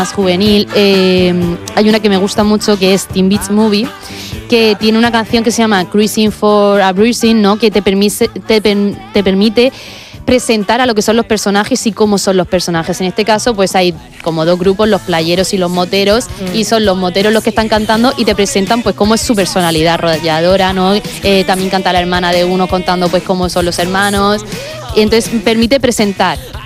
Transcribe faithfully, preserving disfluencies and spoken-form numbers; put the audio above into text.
más juvenil. Eh, hay una que me gusta mucho que es Teen Beach Movie, que tiene una canción que se llama Cruising for a Bruising, ¿no? Que te permite, te, te permite presentar a lo que son los personajes y cómo son los personajes. En este caso, pues hay como dos grupos, los playeros y los moteros, mm. y son los moteros los que están cantando y te presentan pues cómo es su personalidad arrolladora, ¿no? Eh, también canta la hermana de uno contando pues cómo son los hermanos. Y entonces permite presentar